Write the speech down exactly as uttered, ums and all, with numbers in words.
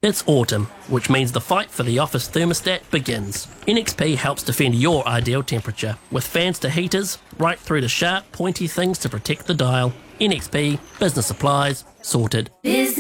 It's autumn, which means the fight for the office thermostat begins. N X P helps defend your ideal temperature, with fans to heaters, right through to sharp, pointy things to protect the dial. N X P, business supplies, sorted. Business